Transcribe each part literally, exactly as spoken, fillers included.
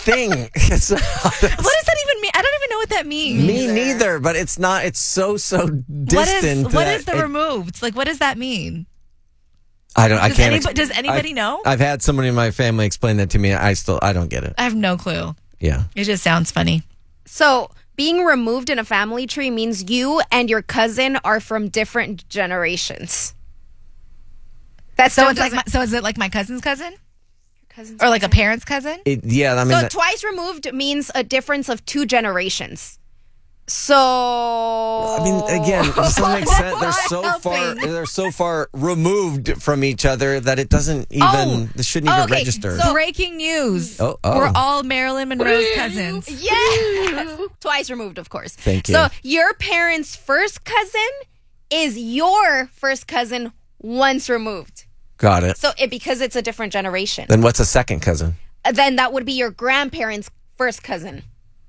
thing. It's not, What does that even mean? I don't even know what that means. Me neither, but it's not. It's so so distant. What is, what is the it, removed? Like, what does that mean? I don't. I Does can't. anybody, does anybody I've, know? I've had somebody in my family explain that to me. I still. I don't get it. I have no clue. Yeah. It just sounds funny. So being removed in a family tree means you and your cousin are from different generations. That's So it's like. My, so is it like my cousin's cousin, cousin's or like a parent's cousin? It, yeah. I mean. So that, twice removed means a difference of two generations. So I mean, again, it just doesn't make sense. They're so helping. far. They're so far removed from each other that it doesn't even. Oh. This shouldn't even Okay, register. so- Breaking news. Oh, oh. We're all Marilyn Monroe's cousins. yes, twice removed, of course. Thank you. So your parents' first cousin is your first cousin once removed. Got it. So it because it's a different generation. Then what's a second cousin? Uh, Then that would be your grandparents' first cousin.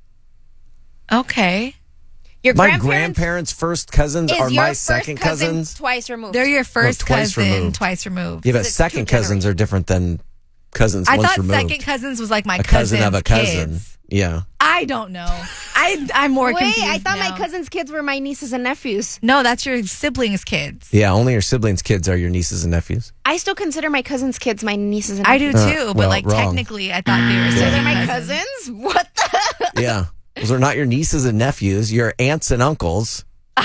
Okay. Your My grandparents grandparents' first cousins is are your my first second cousin cousins. twice removed. They're your first twice cousin, removed. twice removed. Yeah, but It's second two cousins are different than cousins I once thought removed. second cousins was like my a cousin of a cousin's cousin. kids. Yeah. I don't know. I I'm more Wait, confused I thought now. my cousin's kids were my nieces and nephews. No, that's your siblings' kids. Yeah, only your siblings' kids are your nieces and nephews. I still consider my cousin's kids my nieces and I do nephews. too, Uh, but well, like wrong. technically, I thought they were. So second they're my cousins. cousins? What the? Yeah. Those are not your nieces and nephews, your aunts and uncles.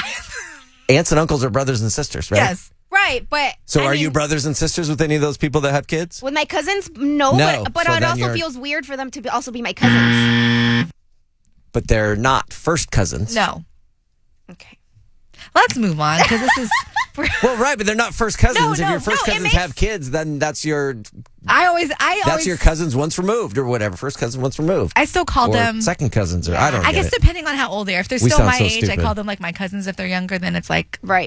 Aunts and uncles are brothers and sisters, right? Yes. Right, but So I are mean, you brothers and sisters with any of those people that have kids? with my cousins? No, No, but, but so it then also you're- feels weird for them to be, also be my cousins. But they're not first cousins. No. Okay. Let's move on because this is. Well, right, but they're not first cousins. No, if no, your first no, it cousins makes- have kids, then that's your I always. I that's always. your cousins once removed or whatever. First cousin once removed. I still call or them. second cousins or I don't I get guess it. depending on how old they are. If they're We still sound my so age, I stupid. call them like my cousins. If they're younger, then it's like Right.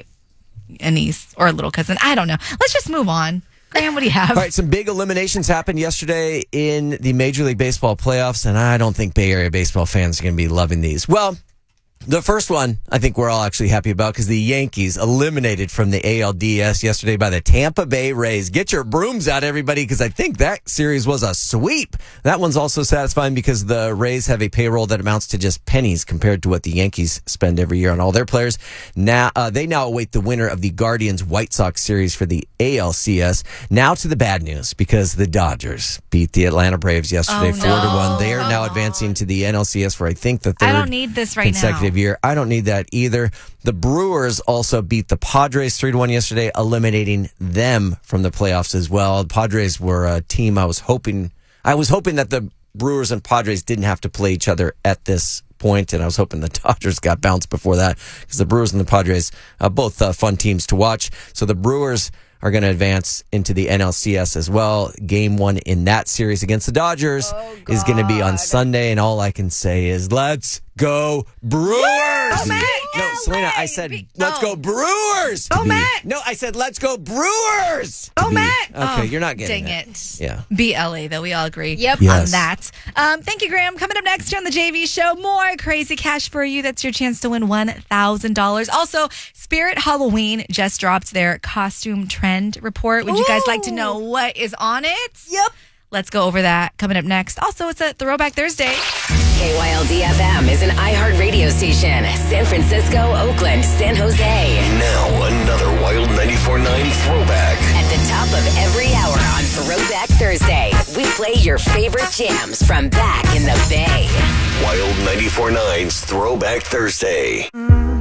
a niece or a little cousin. I don't know. Let's just move on. Graham, what do you have? All right, some big eliminations happened yesterday in the Major League Baseball playoffs, and I don't think Bay Area baseball fans are going to be loving these. Well, the first one I think we're all actually happy about because the Yankees eliminated from the A L D S yesterday by the Tampa Bay Rays. Get your brooms out, everybody, because I think that series was a sweep. That one's also satisfying because the Rays have a payroll that amounts to just pennies compared to what the Yankees spend every year on all their players. Now uh, they now await the winner of the Guardians White Sox series for the A L C S. Now to the bad news because the Dodgers beat the Atlanta Braves yesterday Oh, four to no. one. They are now advancing to the N L C S for I think the third I don't need this right consecutive now. year. I don't need that either. The Brewers also beat the Padres three to one yesterday, eliminating them from the playoffs as well. The Padres were a team I was hoping I was hoping that the Brewers and Padres didn't have to play each other at this point, and I was hoping the Dodgers got bounced before that because the Brewers and the Padres uh, both uh, fun teams to watch. So the Brewers are going to advance into the N L C S as well. Game one in that series against the Dodgers Oh, is going to be on Sunday, and all I can say is let's go Brewers! Go, Matt! No, L A! Selena, I said Be- let's oh. go Brewers! Go, Matt! No, I said let's go Brewers! Oh, Be- Matt! Okay, Oh, you're not getting dang it. it. Yeah. B L A, though. We all agree Yep. on Yes. that. Um, thank you, Graham. Coming up next here on the J V Show, more crazy cash for you. That's your chance to win one thousand dollars. Also, Spirit Halloween just dropped their costume trend report. Would you guys like to know what is on it? Yep. Let's go over that coming up next. Also, it's a Throwback Thursday. K Y L D F M is an iHeart radio station. San Francisco, Oakland, San Jose. Now another Wild ninety-four point nine throwback. At the top of every hour on Throwback Thursday, we play your favorite jams from back in the Bay. Wild ninety-four point nine's Throwback Thursday.